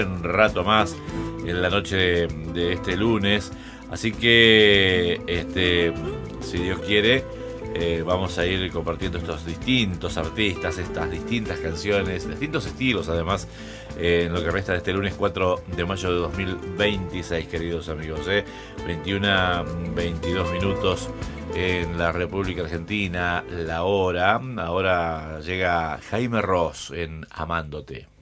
un rato más en la noche de este lunes. Así que, si Dios quiere, vamos a ir compartiendo estos distintos artistas, estas distintas canciones, distintos estilos además, en lo que resta de este lunes 4 de mayo de 2026, queridos amigos. 21:22 minutos en la República Argentina, la hora. Ahora llega Jaime Ross en Amándote.